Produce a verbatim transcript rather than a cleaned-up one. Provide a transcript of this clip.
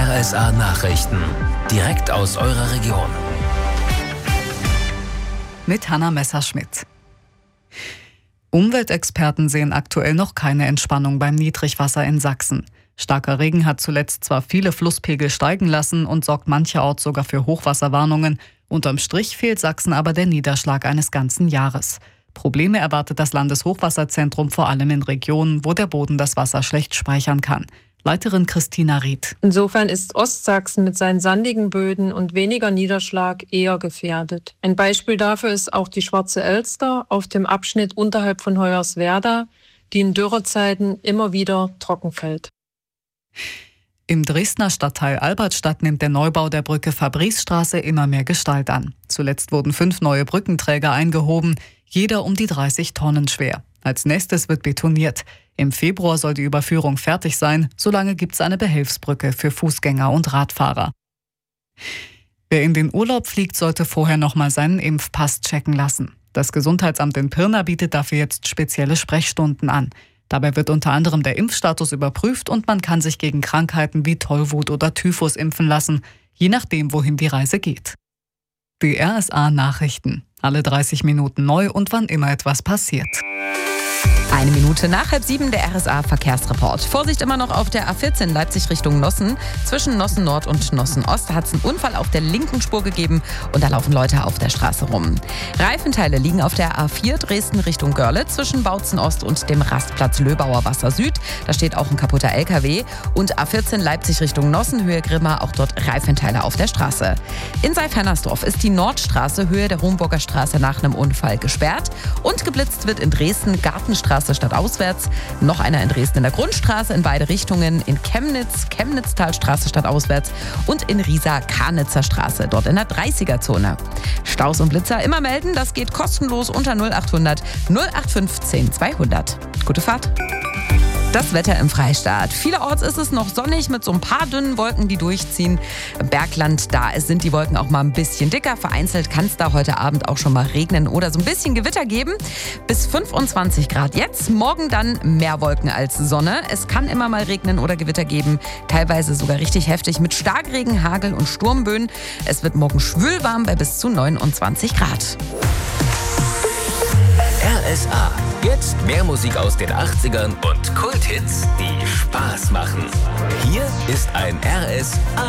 R S A Nachrichten. Direkt aus eurer Region. Mit Hanna Messerschmidt. Umweltexperten sehen aktuell noch keine Entspannung beim Niedrigwasser in Sachsen. Starker Regen hat zuletzt zwar viele Flusspegel steigen lassen und sorgt mancherorts sogar für Hochwasserwarnungen. Unterm Strich fehlt Sachsen aber der Niederschlag eines ganzen Jahres. Probleme erwartet das Landeshochwasserzentrum vor allem in Regionen, wo der Boden das Wasser schlecht speichern kann. Leiterin Christina Ried. Insofern ist Ostsachsen mit seinen sandigen Böden und weniger Niederschlag eher gefährdet. Ein Beispiel dafür ist auch die Schwarze Elster auf dem Abschnitt unterhalb von Hoyerswerda, die in Dürrezeiten immer wieder trocken fällt. Im Dresdner Stadtteil Albertstadt nimmt der Neubau der Brücke Fabricestraße immer mehr Gestalt an. Zuletzt wurden fünf neue Brückenträger eingehoben, jeder um die dreißig Tonnen schwer. Als nächstes wird betoniert. Im Februar soll die Überführung fertig sein. Solange gibt es eine Behelfsbrücke für Fußgänger und Radfahrer. Wer in den Urlaub fliegt, sollte vorher nochmal seinen Impfpass checken lassen. Das Gesundheitsamt in Pirna bietet dafür jetzt spezielle Sprechstunden an. Dabei wird unter anderem der Impfstatus überprüft und man kann sich gegen Krankheiten wie Tollwut oder Typhus impfen lassen, je nachdem, wohin die Reise geht. Die R S A Nachrichten. Alle dreißig Minuten neu und wann immer etwas passiert. Eine Minute nach halb sieben der R S A Verkehrsreport. Vorsicht immer noch auf der A vierzehn Leipzig Richtung Nossen. Zwischen Nossen Nord und Nossen Ost hat es einen Unfall auf der linken Spur gegeben und da laufen Leute auf der Straße rum. Reifenteile liegen auf der A vier Dresden Richtung Görlitz zwischen Bautzen Ost und dem Rastplatz Löbauer Wasser Süd. Da steht auch ein kaputter L K W. Und A vierzehn Leipzig Richtung Nossen Höhe Grimma, auch dort Reifenteile auf der Straße. In Seif-Hennersdorf ist die Nordstraße Höhe der Homburger Straße nach einem Unfall gesperrt. Und geblitzt wird in Dresden Gartenstraße statt auswärts. Noch einer in Dresden in der Grundstraße in beide Richtungen. In Chemnitz, Chemnitztalstraße statt auswärts. Und in Riesa, Karnitzer Straße, dort in der dreißiger-Zone. Staus und Blitzer immer melden, das geht kostenlos unter null achthundert null acht fünfzehn zweihundert. Gute Fahrt. Das Wetter im Freistaat. Vielerorts ist es noch sonnig mit so ein paar dünnen Wolken, die durchziehen. Im Bergland, da sind die Wolken auch mal ein bisschen dicker. Vereinzelt kann es da heute Abend auch schon mal regnen oder so ein bisschen Gewitter geben. Bis fünfundzwanzig Grad jetzt. Morgen dann mehr Wolken als Sonne. Es kann immer mal regnen oder Gewitter geben. Teilweise sogar richtig heftig mit Starkregen, Hagel und Sturmböen. Es wird morgen schwülwarm bei bis zu neunundzwanzig Grad. R S A. Jetzt mehr Musik aus den achtzigern und Kulthits, die Spaß machen. Hier ist ein R S A